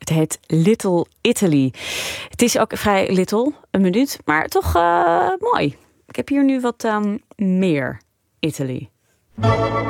heet Little Italy. Het is ook vrij little, een minuut, maar toch mooi. Ik heb hier nu wat meer Italy.